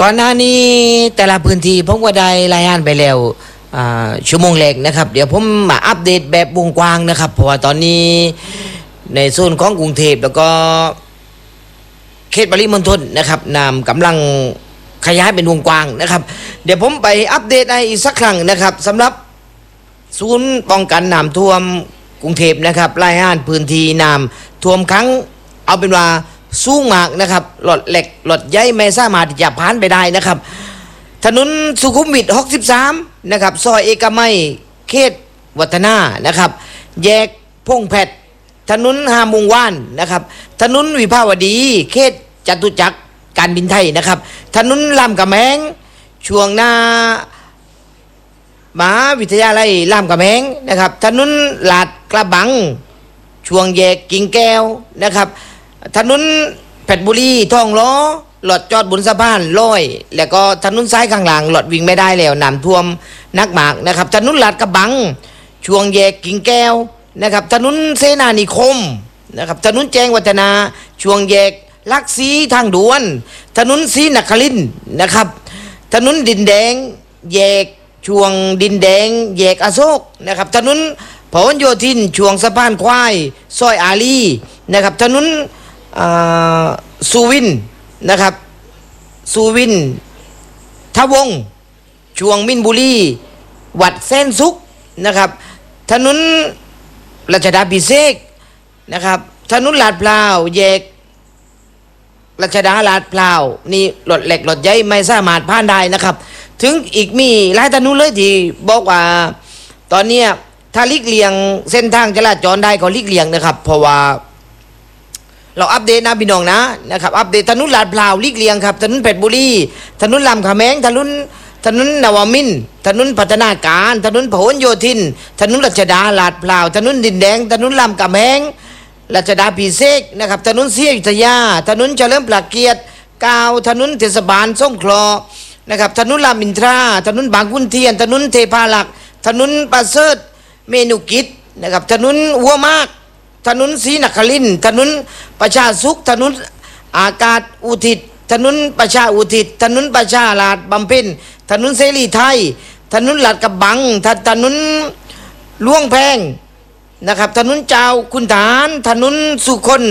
ก่อนหน้านี้แต่ละพื้นที่ผมก็ได้รายงานไปแล้วชั่วโมงแรกนะครับเดี๋ยวผมมาอัปเดตแบบวงกว้างนะครับเพราะว่าตอนนี้ในโซนของกรุงเทพแล้วก็เขตปริมณฑลนะครับน้ำกำลังขยายเป็นวงกว้างนะครับเดี๋ยวผมไปอัปเดตให้อีกสักครั้งนะครับสำหรับศูนย์ป้องกันน้ำท่วมกรุงเทพนะครับรายงานพื้นที่น้ำท่วมครั้งเอาเป็นว่าสูงมากนะครับหลอดเหล็กหลอดใยไม่สามารถที่จะผ่านไปได้นะครับถนนสุขุมวิท63นะครับซอยเอกมัยเขตวัฒนานะครับแยกพงแพทย์ถนนหามุงว่านนะครับถนนวิภาวดีเขตจตุจักรการบินไทยนะครับถนนลำกะแมงช่วงหน้ามหาวิทยาลัยลำกะแมงนะครับถนนลาดกระบังช่วงแยกกิ่งแก้วนะครับถนนเพชรบุรีทองล้อหลอดจอดบนสะพานลอยแล้วก็ถนนซ้ายข้างหลังหลอดวิ่งไม่ได้แล้วน้ำท่วมนักหมากนะครับถนนลาดกระบังช่วงแยกกิ่งแก้วนะครับถนนเสนานิคมนะครับถนนแจ้งวัฒนาช่วงแยกลักษีทางด่วนถนนศรีนครินทร์นะครับถนนดินแดงแยกช่วงดินแดงแยกอโศกนะครับถนนพหลโยธินช่วงสะพานควายซอยอารีนะครับถนนสุวินนะครับสุวินทวงช่วงมินบุรีวัดเส้นสุขนะครับถนนรัชดาพิเศษนะครับถนนลาดพร้าวแยกรัชดาลาดพร้าวนี่รถเหล็กรถใหญ่ไม่สามารถผ่านได้นะครับถึงอีกมีหลายถนนเลยที่บอกว่าตอนนี้ถ้าลีกเลี่ยงเส้นทางจราจรได้ก็ลีกเลี่ยงนะครับเพราะว่าเราอัปเดตนะพี่น้องนะครับอัปเดตถนนลาดพร้าวลีกเลี่ยงครับถนนเพชรบุรีถนนลำขะแมงถนนนวมินทร์ถนนพัฒนาการถนนพหลโยธินถนนรัชดาลาดพร้าวถนนดินแดงถนนลำกะแมงรัชดาพิเศษนะครับถนนศรีอยุธยาถนนเฉลิมพระเกียรติ9ถนนเทศบาลสงขลานะครับถนนรามอินทราถนนบางขุนเทียนถนนเทพาลักษ์ถนนประเสริฐเมนุกิจนะครับถนนหัวมากถนนศรีนครินทร์ถนนประชาสุขถนนอากาศอุทิศถนนประชาอุทิศถนนประชาลาดบำเพ็ญถนนเสรีไทยถนนลาดกระบังถนนล่วงแพงนะครับถนนเจ้าคุณฐานถนนสุคน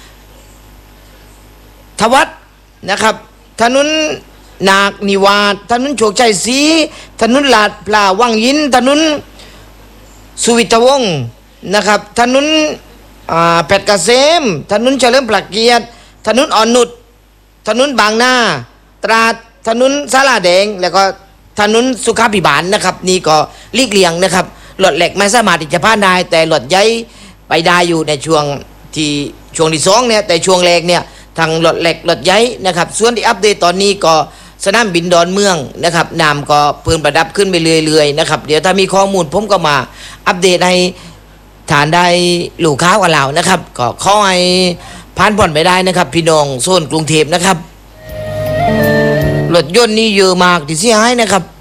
ทวัฒนะครับถนนนาคนิวาสถนนโชคชัยศรีถนนลาดพร้าววังหินถนนสุวิทวงศ์นะครับถนนเพชรเกษมถนนเฉลิมพระเกียรติถนนอ่อนนุชถนนบางนาตราดถนนสาราแดงแล้วก็ถนนสุขาภิบาลนะครับนี่ก็ลีกเลี่ยงนะครับรถเหล็กไม่สามารถที่จะผ่านได้แต่รถใหญ่ไปได้อยู่ในช่วงที่สองเนี่ยแต่ช่วงแรกเนี่ยทางรถเหล็กรถใหญ่นะครับส่วนที่อัปเดตตอนนี้ก็สนามบินดอนเมืองนะครับน้ำก็เพิ่มประดับขึ้นไปเรื่อยๆนะครับเดี๋ยวถ้ามีข้อมูลผมก็มาอัปเดตให้ฐานได้ลูกค้ากับเรานะครับก็ขอให้ผ่านผ่อนไปได้นะครับพี่น้องโซนกรุงเทพนะครับรถยนต์นี่เยอะมากที่เสียหายนะครับ